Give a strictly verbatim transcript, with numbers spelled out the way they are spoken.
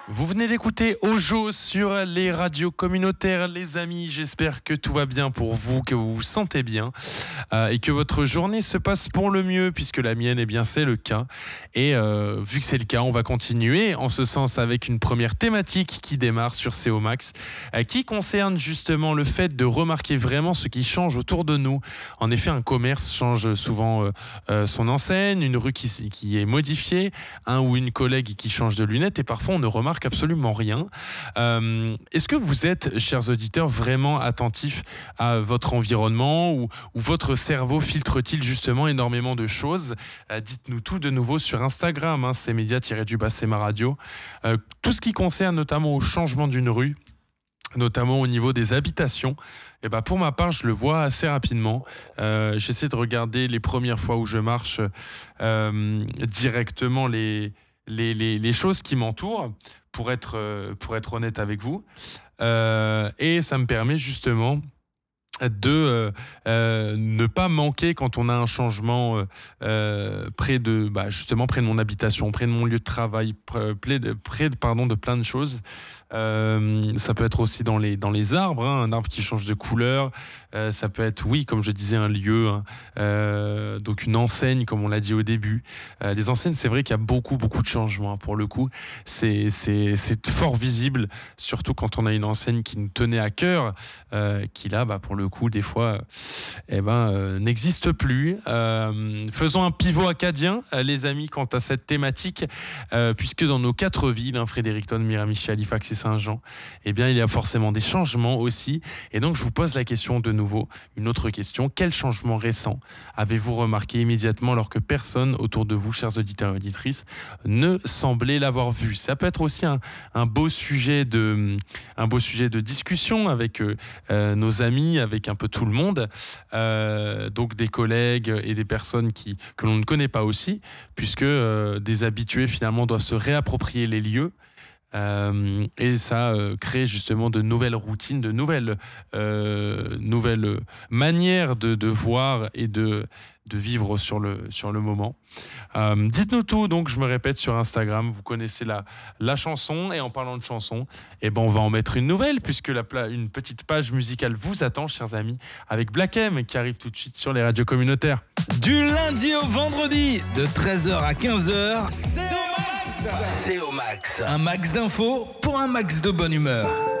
Vous venez d'écouter Ojo sur les radios communautaires, les amis. J'espère que tout va bien pour vous, que vous vous sentez bien euh, et que votre journée se passe pour le mieux, puisque la mienne, eh bien, c'est le cas. Et euh, vu que c'est le cas, on va continuer en ce sens avec une première thématique qui démarre sur C O Max, euh, qui concerne justement le fait de remarquer vraiment ce qui change autour de nous. En effet, un commerce change souvent euh, euh, son enseigne, une rue qui, qui est modifiée, un ou une collègue qui change de lunettes, et parfois on ne remarque absolument rien. Euh, est-ce que vous êtes, chers auditeurs, vraiment attentifs à votre environnement, ou, ou votre cerveau filtre-t-il justement énormément de choses? euh, Dites-nous tout de nouveau sur Instagram, hein, c'est média-du-bas, c'est ma radio. Euh, tout ce qui concerne notamment au changement d'une rue, notamment au niveau des habitations, et ben pour ma part, je le vois assez rapidement. Euh, j'essaie de regarder les premières fois où je marche euh, directement les, les, les, les choses qui m'entourent, pour être, euh, pour être honnête avec vous. Euh, et ça me permet justement de euh, euh, ne pas manquer quand on a un changement euh, près de bah, justement près de mon habitation, près de mon lieu de travail, près de, près de, pardon, de plein de choses. Euh, ça peut être aussi dans les, dans les arbres, hein, un arbre qui change de couleur. Euh, ça peut être, oui, comme je disais, un lieu, hein, euh, donc une enseigne, comme on l'a dit au début. Euh, les enseignes, c'est vrai qu'il y a beaucoup, beaucoup de changements. Hein, pour le coup, c'est, c'est, c'est fort visible, surtout quand on a une enseigne qui nous tenait à cœur, euh, qui là, bah, pour le coup, des fois, eh ben, euh, n'existe plus. Euh, faisons un pivot acadien, euh, les amis, quant à cette thématique, euh, puisque dans nos quatre villes, hein, Fredericton, Miramichi, Halifax et Saint-Jean, eh bien, il y a forcément des changements aussi. Et donc, je vous pose la question de nouveau, une autre question. Quel changement récent avez-vous remarqué immédiatement alors que personne autour de vous, chers auditeurs et auditrices, ne semblait l'avoir vu? Ça peut être aussi un, un, beau, sujet de, un beau sujet de discussion avec euh, nos amis, avec un peu tout le monde. Euh, donc, des collègues et des personnes qui, que l'on ne connaît pas aussi, puisque euh, des habitués, finalement, doivent se réapproprier les lieux. Euh, et ça euh, crée justement de nouvelles routines, de nouvelles, euh, nouvelles manières de, de voir et de, de vivre sur le, sur le moment. Euh, dites-nous tout, donc je me répète sur Instagram, vous connaissez la, la chanson, et en parlant de chanson, eh ben on va en mettre une nouvelle, puisque la, une petite page musicale vous attend, chers amis, avec Black M qui arrive tout de suite sur les radios communautaires. Du lundi au vendredi, de treize heures à quinze heures, C O Max. C O Max. Un max d'infos pour un max de bonne humeur.